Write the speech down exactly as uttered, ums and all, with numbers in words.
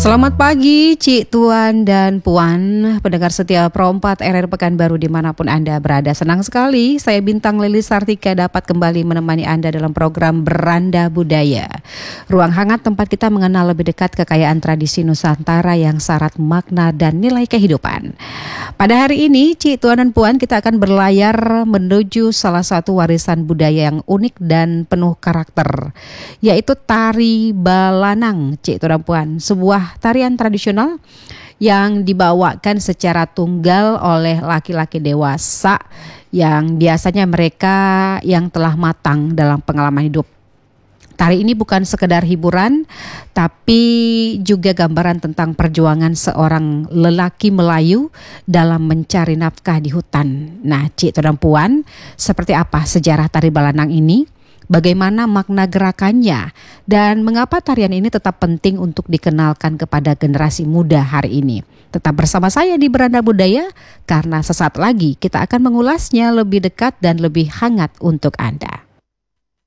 Selamat pagi Cik Tuan dan Puan, pendengar setia Pro empat R R Pekanbaru dimanapun Anda berada. Senang sekali saya Bintang Lilis Sartika dapat kembali menemani Anda dalam program Beranda Budaya. Ruang hangat tempat kita mengenal lebih dekat kekayaan tradisi Nusantara yang syarat makna dan nilai kehidupan. Pada hari ini Cik Tuan dan Puan kita akan berlayar menuju salah satu warisan budaya yang unik dan penuh karakter, yaitu tari balanang Cik Tuan dan Puan. Sebuah tarian tradisional yang dibawakan secara tunggal oleh laki-laki dewasa yang biasanya mereka yang telah matang dalam pengalaman hidup. Tari ini bukan sekedar hiburan, tapi juga gambaran tentang perjuangan seorang lelaki Melayu dalam mencari nafkah di hutan. Nah, Cik Tuan dan Puan, seperti apa sejarah tari balanang ini? Bagaimana makna gerakannya? Dan mengapa tarian ini tetap penting untuk dikenalkan kepada generasi muda hari ini? Tetap bersama saya di Beranda Budaya, karena sesaat lagi kita akan mengulasnya lebih dekat dan lebih hangat untuk Anda.